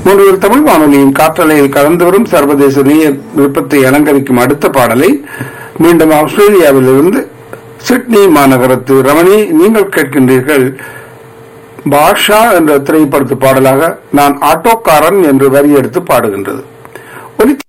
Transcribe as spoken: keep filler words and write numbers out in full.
மூன்றுவர் தமிழ் வானொலியின் காற்றலையில் கலந்து வரும் சர்வதேச நேய விருப்பத்தை அலங்கரிக்கும் அடுத்த பாடலை மீண்டும் ஆஸ்திரேலியாவிலிருந்து சிட்னி மாநகரத்து ரமணி நீங்கள் கேட்கின்றீர்கள். பாஷா என்ற திரைப்படத்து பாடலாக நான் ஆட்டோக்காரன் என்று வரி எடுத்து பாடுகின்றது.